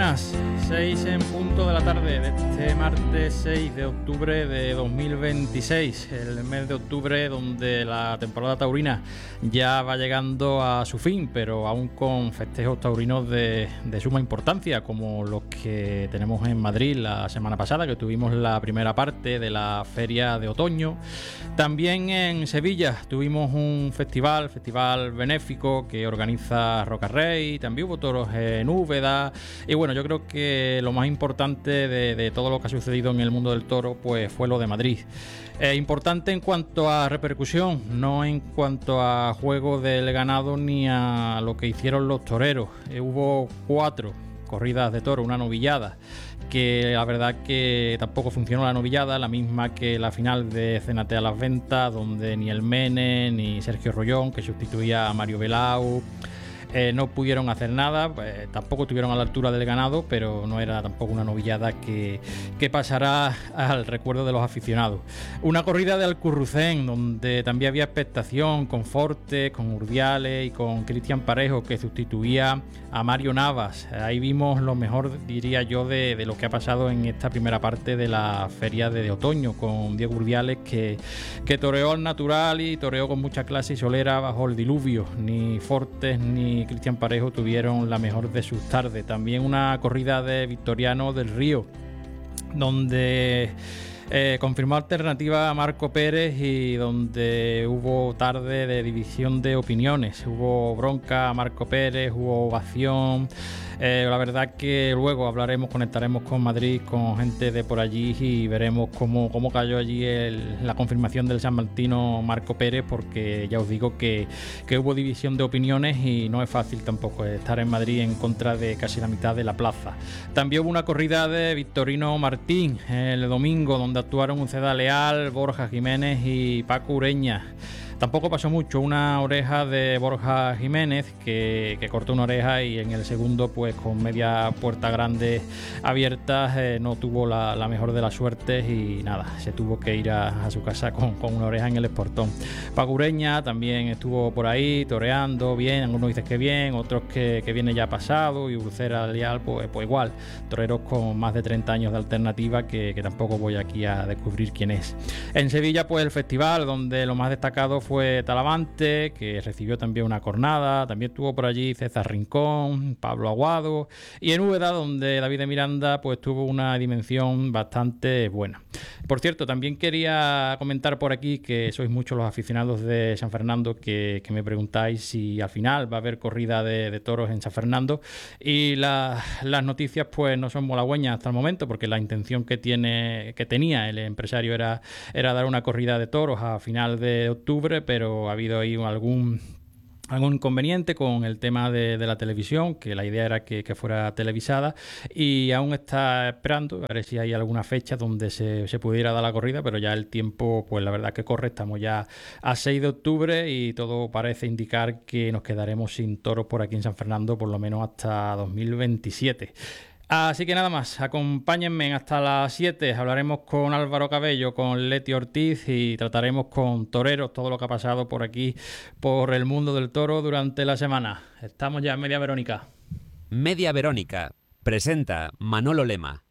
buenas, 6 en punto de la tarde de este martes 6 de octubre de 2026, el mes de octubre donde la temporada taurina ya va llegando a su fin, pero aún con festejos taurinos de suma importancia, como los que tenemos en Madrid la semana pasada, que tuvimos la primera parte de la feria de otoño. También en Sevilla tuvimos un festival benéfico que organiza Rocarrey, también hubo toros en Úbeda, y bueno, yo creo que lo más importante de todo lo que ha sucedido en el mundo del toro pues fue lo de Madrid. Importante en cuanto a repercusión, no en cuanto a juego del ganado ni a lo que hicieron los toreros. Hubo 4 corridas de toro, una novillada, que la verdad que tampoco funcionó la novillada, la misma que la final de Cénate a las Ventas, donde ni el Mene ni Sergio Rollón, que sustituía a Mario Belau, no pudieron hacer nada. Tampoco estuvieron a la altura del ganado, pero no era tampoco una novillada que pasará al recuerdo de los aficionados. Una corrida de Alcurrucén, donde también había expectación, con Fortes, con Urdiales y con Cristian Parejo, que sustituía a Mario Navas. Ahí vimos lo mejor, diría yo, de lo que ha pasado en esta primera parte de la feria de otoño, con Diego Urdiales, que toreó al natural y toreó con mucha clase y solera bajo el diluvio. Ni Fortes ni Cristian Parejo tuvieron la mejor de sus tardes. También una corrida de Victoriano del Río, donde confirmó alternativa a Marco Pérez y donde hubo tarde de división de opiniones. Hubo bronca a Marco Pérez, hubo ovación. La verdad que luego conectaremos con Madrid, con gente de por allí, y veremos cómo cayó allí la confirmación del San Martino Marco Pérez, porque ya os digo que hubo división de opiniones y no es fácil tampoco estar en Madrid en contra de casi la mitad de la plaza. También hubo una corrida de Victorino Martín el domingo, donde actuaron Uceda Leal, Borja Jiménez y Paco Ureña. Tampoco pasó mucho, una oreja de Borja Jiménez que cortó una oreja, y en el segundo, pues con media puerta grande abierta, no tuvo la mejor de las suertes y nada, se tuvo que ir a su casa con una oreja en el esportón. Paco Ureña también estuvo por ahí toreando bien, algunos dicen que bien, otros que viene ya pasado, y Uceda Leal pues igual, toreros con más de 30 años de alternativa que tampoco voy aquí a descubrir quién es. En Sevilla, pues el festival donde lo más destacado fue Talavante, que recibió también una cornada. También estuvo por allí César Rincón, Pablo Aguado, y en Úbeda, donde David de Miranda pues tuvo una dimensión bastante buena. Por cierto, también quería comentar por aquí que sois muchos los aficionados de San Fernando que me preguntáis si al final va a haber corrida de toros en San Fernando, y las noticias pues no son halagüeñas hasta el momento, porque la intención que tenía el empresario era dar una corrida de toros a final de octubre, pero ha habido ahí algún inconveniente con el tema de la televisión, que la idea era que fuera televisada, y aún está esperando a ver si hay alguna fecha donde se pudiera dar la corrida, pero ya el tiempo, pues la verdad que corre. Estamos ya a 6 de octubre y todo parece indicar que nos quedaremos sin toros por aquí en San Fernando, por lo menos hasta 2027. Así que nada más, acompáñenme hasta las 7, hablaremos con Álvaro Cabello, con Leti Ortiz, y trataremos con toreros todo lo que ha pasado por aquí, por el mundo del toro durante la semana. Estamos ya en Media Verónica. Media Verónica presenta Manolo Lema.